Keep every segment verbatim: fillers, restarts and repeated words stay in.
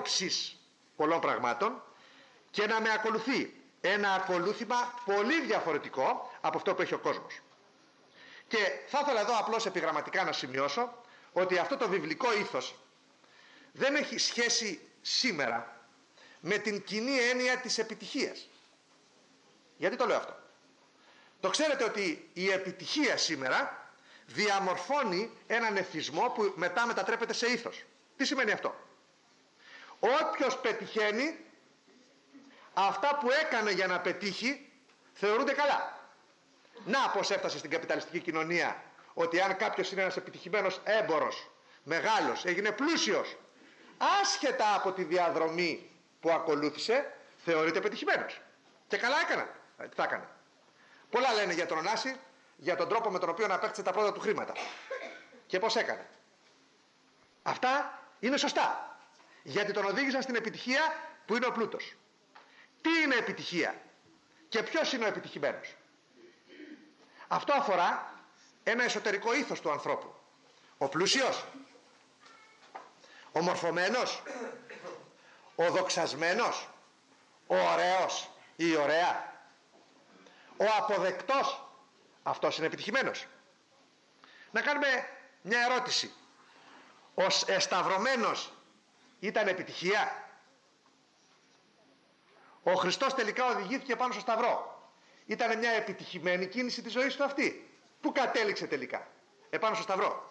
απόρριψης πολλών πραγμάτων και να με ακολουθεί ένα ακολούθημα πολύ διαφορετικό από αυτό που έχει ο κόσμος. Και θα ήθελα εδώ απλώς επιγραμματικά να σημειώσω ότι αυτό το βιβλικό ήθος δεν έχει σχέση σήμερα με την κοινή έννοια της επιτυχίας. Γιατί το λέω αυτό? Το ξέρετε ότι η επιτυχία σήμερα διαμορφώνει έναν εθισμό που μετά μετατρέπεται σε ήθος. Τι σημαίνει αυτό? Όποιος πετυχαίνει, αυτά που έκανε για να πετύχει θεωρούνται καλά. Να πως έφτασε στην καπιταλιστική κοινωνία ότι αν κάποιος είναι ένας επιτυχημένος έμπορος, μεγάλος, έγινε πλούσιος, άσχετα από τη διαδρομή που ακολούθησε, θεωρείται πετυχημένος. Και καλά έκαναν. Τι θα έκανε? Πολλά λένε για τον Ωνάση, για τον τρόπο με τον οποίο απέκτησε τα πρώτα του χρήματα. Και πώς έκανε. Αυτά είναι σωστά. Γιατί τον οδήγησαν στην επιτυχία που είναι ο πλούτος. Τι είναι επιτυχία και ποιος είναι ο επιτυχημένος? Αυτό αφορά ένα εσωτερικό ήθος του ανθρώπου. Ο πλούσιος, ο μορφωμένος, ο δοξασμένος, ο ωραίος ή η ωραία, ο αποδεκτός, αυτός είναι επιτυχημένος. Να κάνουμε μια ερώτηση. Ο εσταυρωμένος ήταν επιτυχία? Ο Χριστός τελικά οδηγήθηκε πάνω στο σταυρό. Ήταν μια επιτυχημένη κίνηση της ζωής του αυτή? Πού κατέληξε τελικά? Επάνω στο σταυρό.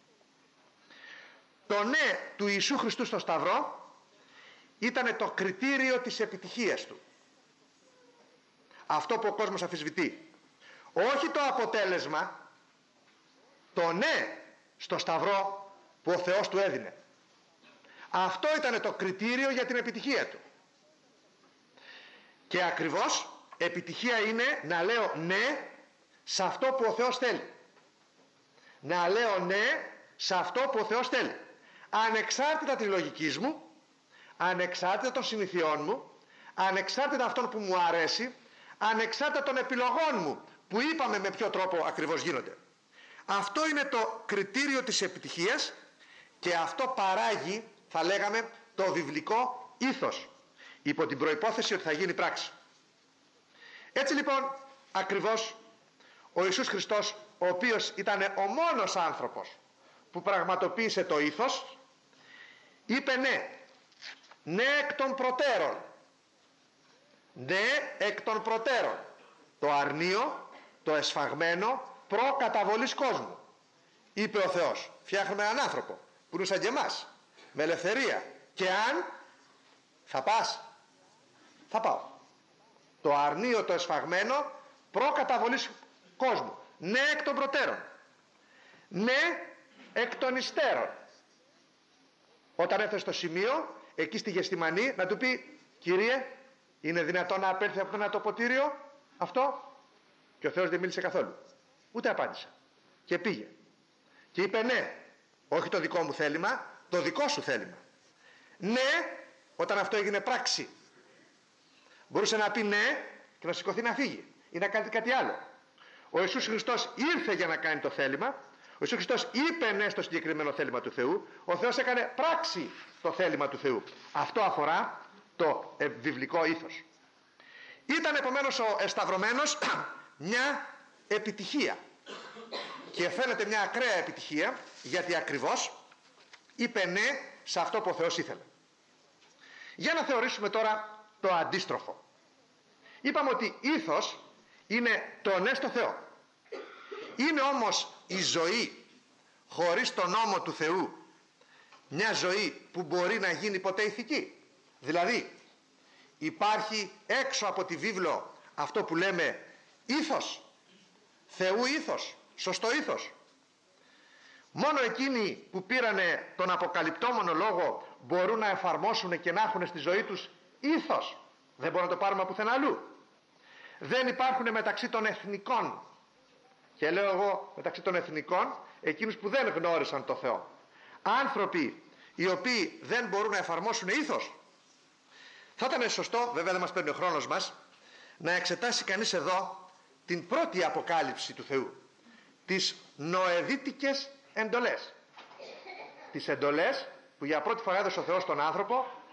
Το ναι του Ιησού Χριστού στο σταυρό ήταν το κριτήριο της επιτυχίας του. Αυτό που ο κόσμος αμφισβητεί. Όχι το αποτέλεσμα, το ναι στο σταυρό που ο Θεός του έδινε. Αυτό ήταν το κριτήριο για την επιτυχία του. Και ακριβώς επιτυχία είναι να λέω ναι σε αυτό που ο Θεός θέλει. Να λέω ναι σε αυτό που ο Θεός θέλει. Ανεξάρτητα της λογικής μου, ανεξάρτητα των συνηθιών μου, ανεξάρτητα αυτών που μου αρέσει, ανεξάρτητα των επιλογών μου που είπαμε με ποιο τρόπο ακριβώς γίνονται. Αυτό είναι το κριτήριο της επιτυχίας και αυτό παράγει, θα λέγαμε, το βιβλικό ήθος, υπό την προϋπόθεση ότι θα γίνει πράξη. Έτσι λοιπόν ακριβώς ο Ιησούς Χριστός, ο οποίος ήταν ο μόνος άνθρωπος που πραγματοποίησε το ήθος, είπε ναι, ναι εκ των προτέρων, ναι εκ των προτέρων, το αρνείο, το εσφαγμένο προ καταβολής κόσμου. Είπε ο Θεός, φτιάχνουμε έναν άνθρωπο που είναι σαν και εμάς, με ελευθερία, και αν θα πας, θα πάω. Το αρνείο, το εσφαγμένο προ καταβολής κόσμου. Ναι εκ των προτέρων, ναι εκ των υστέρων. Όταν έφτασε στο σημείο εκεί στη Γεστημανή να του πει, Κύριε, είναι δυνατόν να απέλθει από ένα τοποτήριο αυτό? Και ο Θεός δεν μίλησε καθόλου, ούτε απάντησε, και πήγε και είπε ναι, όχι το δικό μου θέλημα, το δικό σου θέλημα. Ναι, όταν αυτό έγινε πράξη. Μπορούσε να πει ναι και να σηκωθεί να φύγει ή να κάνει κάτι άλλο. Ο Ιησούς Χριστός ήρθε για να κάνει το θέλημα. Ο Ιησούς Χριστός είπε ναι στο συγκεκριμένο θέλημα του Θεού. Ο Θεός έκανε πράξη το θέλημα του Θεού. Αυτό αφορά το ε, βιβλικό ήθος. Ήταν επομένως ο εσταυρωμένος μια επιτυχία, και φαίνεται μια ακραία επιτυχία, γιατί ακριβώς είπε ναι σε αυτό που ο Θεός ήθελε. Για να θεωρήσουμε τώρα το αντίστροφο. Είπαμε ότι ήθος είναι το ναι στο Θεό. Είναι όμως η ζωή χωρίς τον νόμο του Θεού μια ζωή που μπορεί να γίνει ποτέ ηθική? Δηλαδή υπάρχει έξω από τη βίβλο αυτό που λέμε ήθος, Θεού ήθος, σωστό ήθος? Μόνο εκείνοι που πήρανε τον αποκαλυπτόμενο λόγο μπορούν να εφαρμόσουν και να έχουν στη ζωή τους ήθος. Δεν μπορούμε να το πάρουμε πουθενά αλλού. Δεν υπάρχουν μεταξύ των εθνικών, και λέω εγώ μεταξύ των εθνικών, εκείνους που δεν γνώρισαν το Θεό, άνθρωποι οι οποίοι δεν μπορούν να εφαρμόσουν ήθος. Θα ήταν σωστό, βέβαια δεν μας παίρνει ο χρόνος μας, να εξετάσει κανείς εδώ την πρώτη αποκάλυψη του Θεού, τις νοεδίτικες εντολές. Τις εντολές που για πρώτη φορά έδωσε ο Θεός στον άνθρωπο